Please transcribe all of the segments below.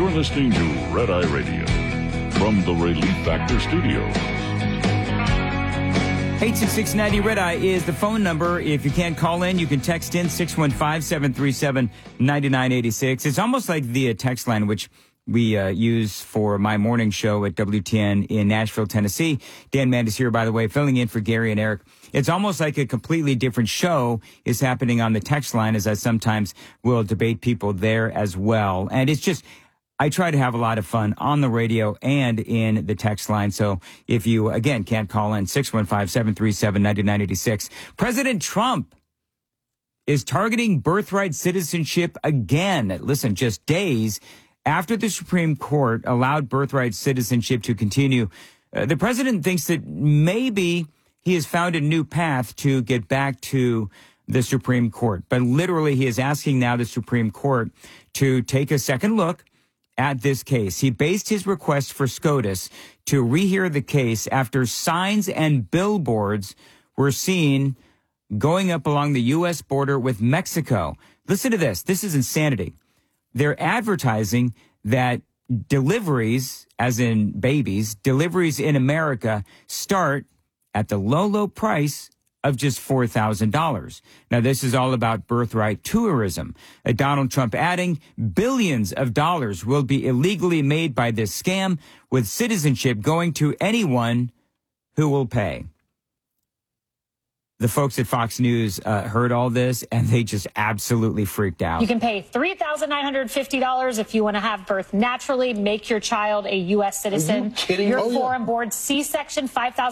You're listening to Red Eye Radio from the Relief Factor Studios. 866-90 Red Eye is the phone number. If you can't call in, you can text in 615-737-9986. It's almost like the text line, which we use for my morning show at WTN in Nashville, Tennessee. Dan Mandis here, by the way, filling in for Gary and Eric. It's almost like a completely different show is happening on the text line, as I sometimes will debate people there as well. And it's just, I try to have a lot of fun on the radio and in the text line. So if you, again, can't call in, 615-737-9986. President Trump is targeting birthright citizenship again. Listen, just days after the Supreme Court allowed birthright citizenship to continue, the president thinks that maybe he has found a new path to get back to the Supreme Court. But literally, he is asking now the Supreme Court to take a second look at this case. He based his request for SCOTUS to rehear the case after signs and billboards were seen going up along the U.S. border with Mexico. Listen to this. This is insanity. They're advertising that deliveries, as in babies, deliveries in America start at the low, low price of just $4,000. Now, this is all about birthright tourism. Donald Trump adding billions of dollars will be illegally made by this scam, with citizenship going to anyone who will pay. The folks at Fox News heard all this, and they just absolutely freaked out. You can pay $3,950 if you want to have birth naturally, make your child a U.S. citizen. Are you kidding? Your foreign board C-section,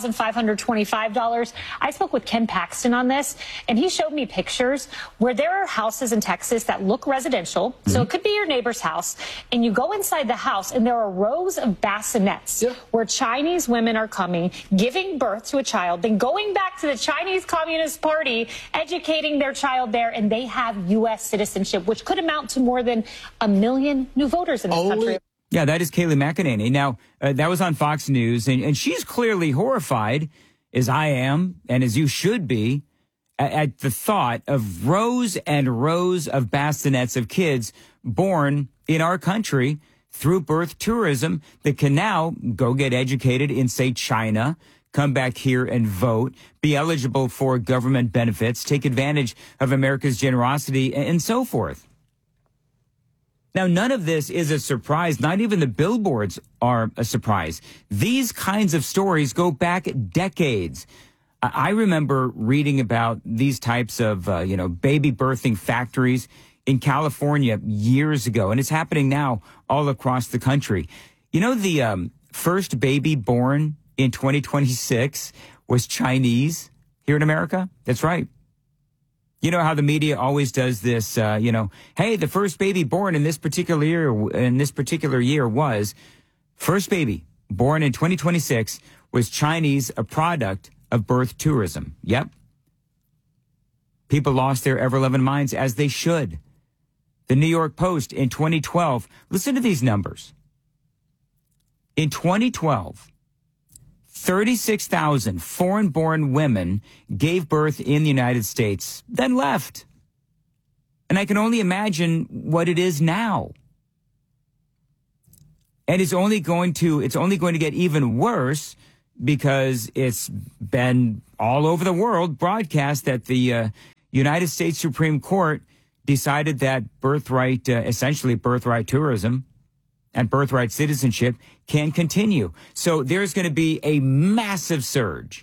$5,525. I spoke with Ken Paxton on this, and he showed me pictures where there are houses in Texas that look residential. So it could be your neighbor's house, and you go inside the house, and there are rows of bassinets where Chinese women are coming, giving birth to a child, then going back to the Chinese Communist Party, educating their child there, and they have U.S. citizenship, which could amount to more than 1 million new voters in this country. Yeah, that is Kayleigh McEnany. Now, that was on Fox News, and she's clearly horrified, as I am, and as you should be, at the thought of rows and rows of bassinets of kids born in our country through birth tourism that can now go get educated in, say, China, come back here and vote, be eligible for government benefits, take advantage of America's generosity, and so forth. Now, none of this is a surprise. Not even the billboards are a surprise. These kinds of stories go back decades. I remember reading about these types of, baby birthing factories in California years ago, and it's happening now all across the country. You know, the first baby born in 2026 was Chinese here in America? That's right. You know how the media always does this, hey, the first baby born in this particular year was first baby born in 2026 was Chinese, a product of birth tourism. Yep. People lost their ever-loving minds, as they should. The New York Post in 2012, listen to these numbers. In 2012, 36,000 foreign-born women gave birth in the United States, then left. And I can only imagine what it is now. And it's only going to get even worse because it's been all over the world broadcast that the United States Supreme Court decided that essentially birthright tourism and birthright citizenship can continue. So there's going to be a massive surge.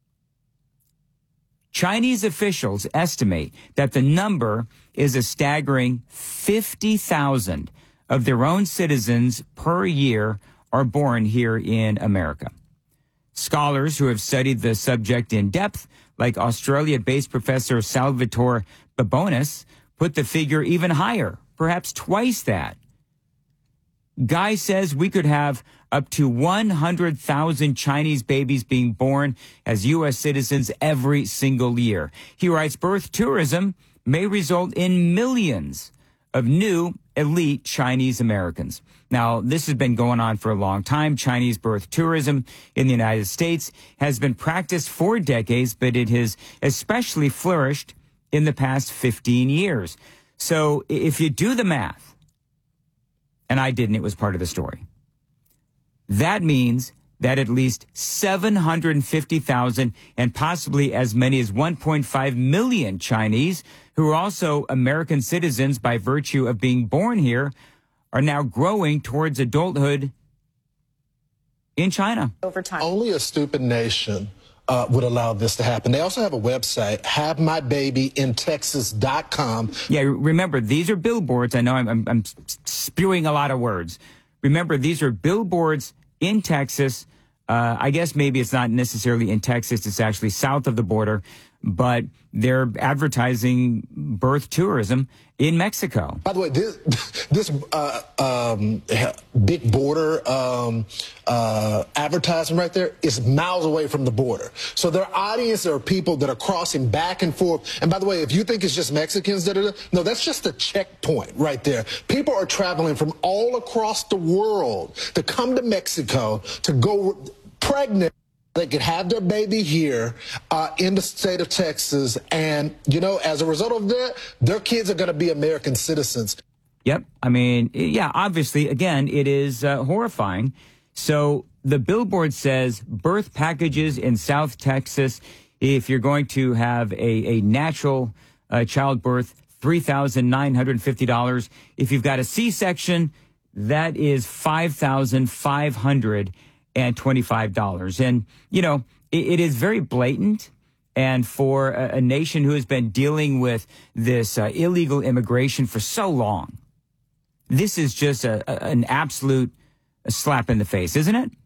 Chinese officials estimate that the number is a staggering 50,000 of their own citizens per year are born here in America. Scholars who have studied the subject in depth, like Australia-based Professor Salvatore Babonis, put the figure even higher, perhaps twice that. Guy says we could have up to 100,000 Chinese babies being born as U.S. citizens every single year. He writes, birth tourism may result in millions of new elite Chinese Americans. Now, this has been going on for a long time. Chinese birth tourism in the United States has been practiced for decades, but it has especially flourished in the past 15 years. So if you do the math, and I didn't. It was part of the story. That means that at least 750,000 and possibly as many as 1.5 million Chinese who are also American citizens by virtue of being born here are now growing towards adulthood in China. Over time. Only a stupid nation would allow this to happen. They also have a website, havemybabyintexas.com. Yeah, remember, these are billboards. I know I'm spewing a lot of words. Remember, these are billboards in Texas. I guess maybe it's not necessarily in Texas. It's actually south of the border. But they're advertising birth tourism in Mexico. By the way, this big border advertising right there is miles away from the border. So their audience are people that are crossing back and forth. And by the way, if you think it's just Mexicans, no, that's just a checkpoint right there. People are traveling from all across the world to come to Mexico to go pregnant. They could have their baby here in the state of Texas. And, you know, as a result of that, their kids are going to be American citizens. Yep. I mean, yeah, obviously, again, it is horrifying. So the billboard says birth packages in South Texas. If you're going to have a natural childbirth, $3,950. If you've got a C-section, that is $5,525. And, you know, it is very blatant. And for a nation who has been dealing with this illegal immigration for so long, this is just an absolute slap in the face, isn't it?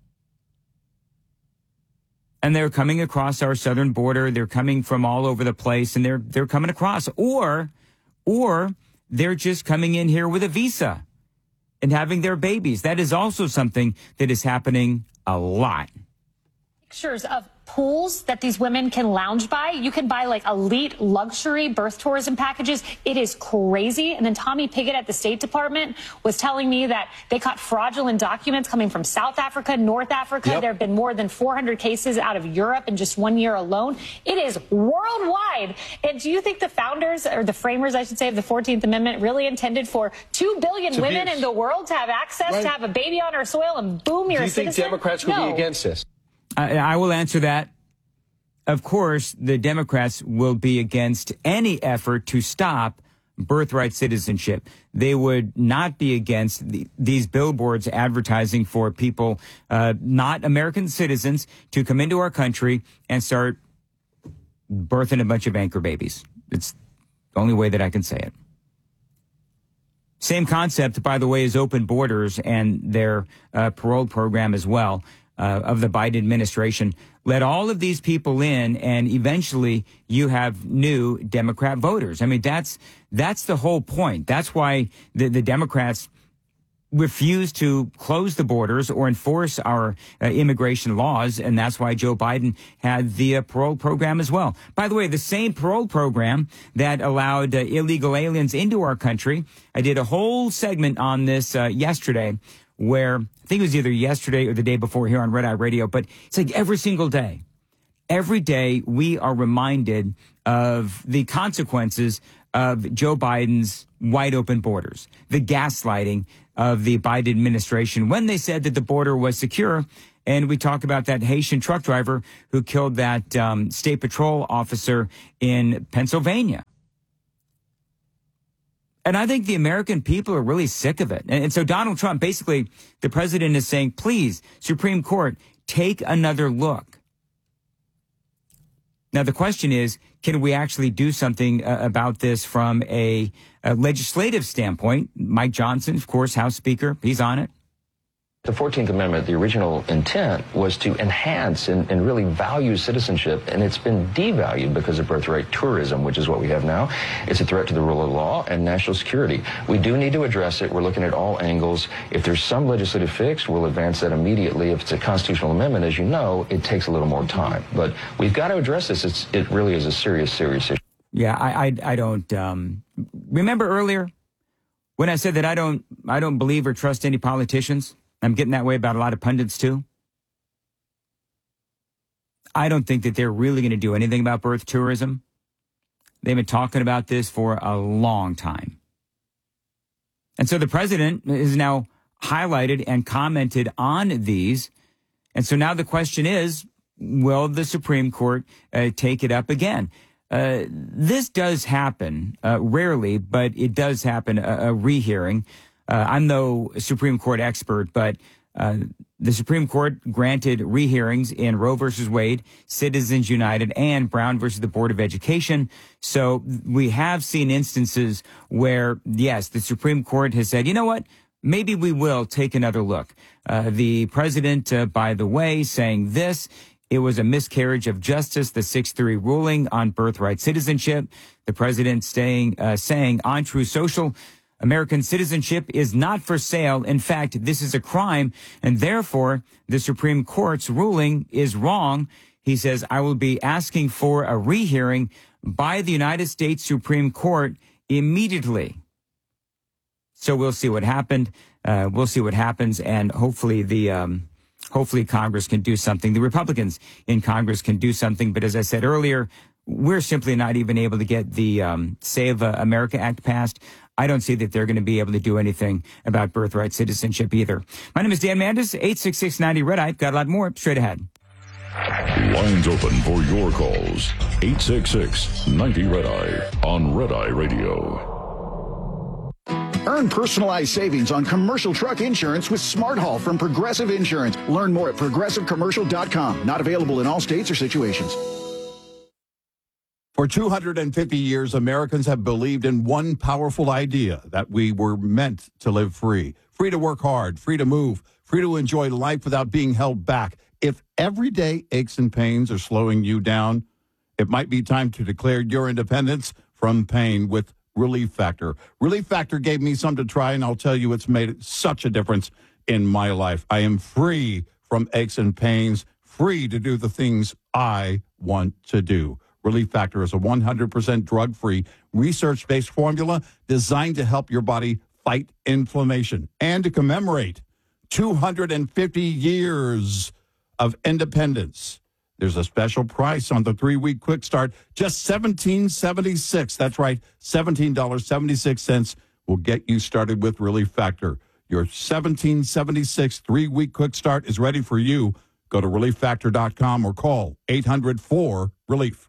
And they're coming across our southern border. They're coming from all over the place, and they're coming across. Or they're just coming in here with a visa and having their babies. That is also something that is happening a lot. Pictures of pools that these women can lounge by. You can buy like elite luxury birth tourism packages. It is crazy. And then Tommy Pigott at the State Department was telling me that they caught fraudulent documents coming from South Africa, North Africa. Yep. There have been more than 400 cases out of Europe in just 1 year alone. It is worldwide. And do you think the founders, or the framers, I should say, of the 14th Amendment really intended for 2 billion women in the world to have access to have a baby on our soil and boom, you're a citizen? Do you think Democrats would be against this? I will answer that. Of course, the Democrats will be against any effort to stop birthright citizenship. They would not be against these billboards advertising for people, not American citizens, to come into our country and start birthing a bunch of anchor babies. It's the only way that I can say it. Same concept, by the way, as open borders and their parole program as well. Of the Biden administration. Let all of these people in, and eventually you have new Democrat voters. I mean, that's the whole point. That's why the Democrats refuse to close the borders or enforce our immigration laws, and that's why Joe Biden had the parole program as well. By the way, the same parole program that allowed illegal aliens into our country. I did a whole segment on this yesterday, where I think it was either yesterday or the day before here on Red Eye Radio, but it's like every day we are reminded of the consequences of Joe Biden's wide open borders, the gaslighting of the Biden administration when they said that the border was secure. And we talk about that Haitian truck driver who killed that state patrol officer in Pennsylvania. And I think the American people are really sick of it. And so Donald Trump, basically, the president is saying, please, Supreme Court, take another look. Now, the question is, can we actually do something about this from a legislative standpoint? Mike Johnson, of course, House Speaker, he's on it. The 14th Amendment, the original intent was to enhance and really value citizenship, and it's been devalued because of birthright tourism, which is what we have now. It's a threat to the rule of law and national security. We do need to address it. We're looking at all angles. If there's some legislative fix, we'll advance that immediately. If it's a constitutional amendment, as you know, it takes a little more time. But we've got to address this. It really is a serious issue. Yeah, I don't remember earlier when I said that I don't believe or trust any politicians. I'm getting that way about a lot of pundits, too. I don't think that they're really going to do anything about birth tourism. They've been talking about this for a long time. And so the president is now highlighted and commented on these. And so now the question is, will the Supreme Court take it up again? This does happen, rarely, but it does happen, a rehearing. I'm no Supreme Court expert, but the Supreme Court granted rehearings in Roe versus Wade, Citizens United, and Brown versus the Board of Education. So we have seen instances where, yes, the Supreme Court has said, you know what, maybe we will take another look. The president, by the way, saying this, it was a miscarriage of justice, the 6-3 ruling on birthright citizenship. The president saying on True Social, American citizenship is not for sale. In fact, this is a crime, and therefore the Supreme Court's ruling is wrong. He says, I will be asking for a rehearing by the United States Supreme Court immediately. So we'll see what happened. We'll see what happens, and hopefully hopefully Congress can do something. The Republicans in Congress can do something, but as I said earlier, we're simply not even able to get the Save America Act passed. I don't see that they're going to be able to do anything about birthright citizenship either. My name is Dan Mandis, 866-90 Red Eye. Got a lot more straight ahead. Lines open for your calls. 866-90 Red Eye on Red Eye Radio. Earn personalized savings on commercial truck insurance with Smart Haul from Progressive Insurance. Learn more at progressivecommercial.com. Not available in all states or situations. For 250 years, Americans have believed in one powerful idea, that we were meant to live free. Free to work hard, free to move, free to enjoy life without being held back. If everyday aches and pains are slowing you down, it might be time to declare your independence from pain with Relief Factor. Relief Factor gave me some to try, and I'll tell you, it's made such a difference in my life. I am free from aches and pains, free to do the things I want to do. Relief Factor is a 100% drug-free, research-based formula designed to help your body fight inflammation and to commemorate 250 years of independence. There's a special price on the 3-week quick start, just $17.76. That's right, $17.76 will get you started with Relief Factor. Your $17.76 3-week quick start is ready for you. Go to ReliefFactor.com or call 800-4-RELIEF.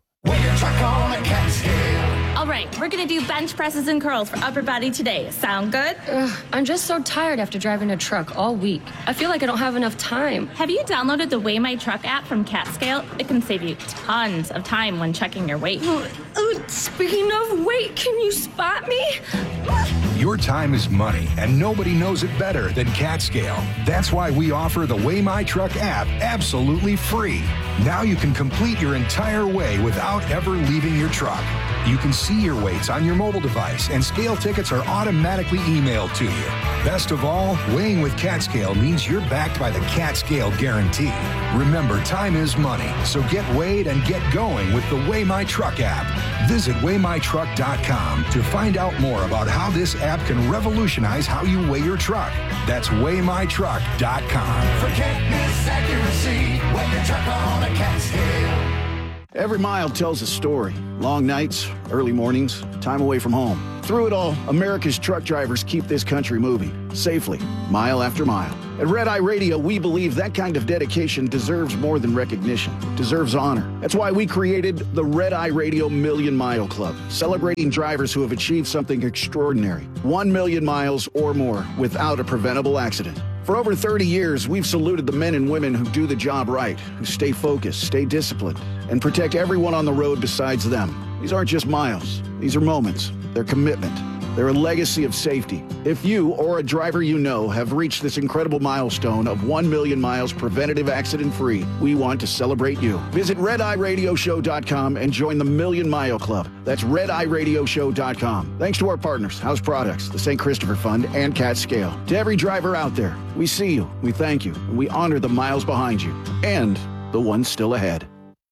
All right, we're going to do bench presses and curls for upper body today. Sound good? I'm just so tired after driving a truck all week. I feel like I don't have enough time. Have you downloaded the Weigh My Truck app from CatScale? It can save you tons of time when checking your weight. Speaking of weight, can you spot me? Your time is money, and nobody knows it better than CatScale. That's why we offer the Weigh My Truck app absolutely free. Now you can complete your entire weigh without ever leaving your truck. You can see your weights on your mobile device, and scale tickets are automatically emailed to you. Best of all, weighing with CatScale means you're backed by the CatScale guarantee. Remember, time is money, so get weighed and get going with the Weigh My Truck app. Visit WeighMyTruck.com to find out more about how this app can revolutionize how you weigh your truck. That's WeighMyTruck.com. Forget misaccuracy when your truck on a CatScale. Every mile tells a story. Long nights, early mornings, time away from home. Through it all, America's truck drivers keep this country moving, safely, mile after mile. At Red Eye Radio, we believe that kind of dedication deserves more than recognition, deserves honor. That's why we created the Red Eye Radio Million Mile Club, celebrating drivers who have achieved something extraordinary. 1 million miles or more without a preventable accident. For over 30 years, we've saluted the men and women who do the job right, who stay focused, stay disciplined, and protect everyone on the road besides them. These aren't just miles. These are moments. They're commitment. They're a legacy of safety. If you or a driver you know have reached this incredible milestone of 1 million miles preventative accident-free, we want to celebrate you. Visit RedEyeRadioShow.com and join the Million Mile Club. That's RedEyeRadioShow.com. Thanks to our partners, House Products, the St. Christopher Fund, and CatScale. To every driver out there, we see you, we thank you, and we honor the miles behind you and the ones still ahead.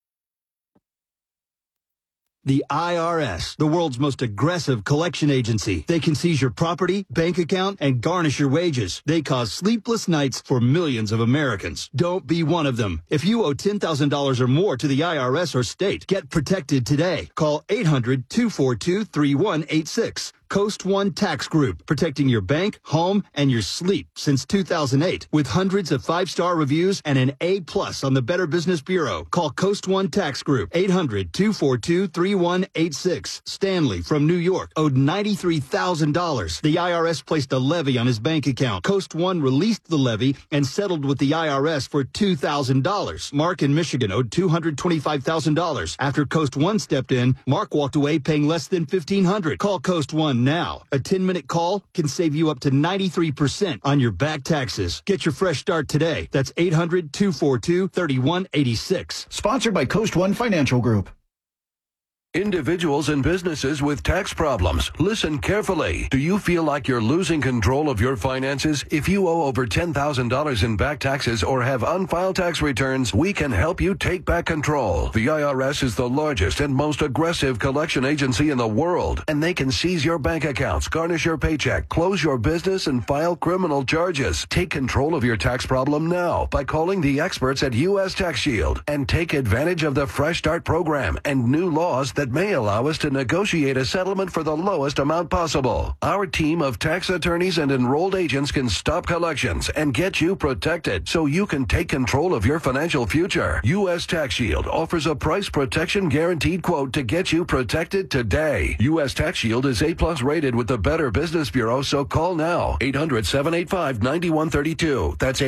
The IRS, the world's most aggressive collection agency. They can seize your property, bank account, and garnish your wages. They cause sleepless nights for millions of Americans. Don't be one of them. If you owe $10,000 or more to the IRS or state, get protected today. Call 800-242-3186. Coast One Tax Group, protecting your bank, home, and your sleep since 2008. With hundreds of 5-star reviews and an A+ on the Better Business Bureau. Call Coast One Tax Group, 800-242-3186. Stanley from New York owed $93,000. The IRS placed a levy on his bank account. Coast One released the levy and settled with the IRS for $2,000. Mark in Michigan owed $225,000. After Coast One stepped in, Mark walked away paying less than $1,500. Call Coast One now. A 10-minute call can save you up to 93% on your back taxes. Get your fresh start today. That's 800-242-3186. Sponsored by Coast One Financial Group. Individuals and businesses with tax problems, listen carefully. Do you feel like you're losing control of your finances? If you owe over $10,000 in back taxes or have unfiled tax returns, we can help you take back control. The IRS is the largest and most aggressive collection agency in the world, and they can seize your bank accounts, garnish your paycheck, close your business, and file criminal charges. Take control of your tax problem now by calling the experts at U.S. Tax Shield and take advantage of the Fresh Start program and new laws that may allow us to negotiate a settlement for the lowest amount possible. Our team of tax attorneys and enrolled agents can stop collections and get you protected so you can take control of your financial future. U.S. Tax Shield offers a price protection guaranteed quote to get you protected today. U.S. Tax Shield is A+ rated with the Better Business Bureau, so call now. 800-785-9132. That's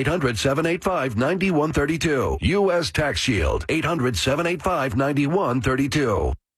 800-785-9132. U.S. Tax Shield. 800-785-9132.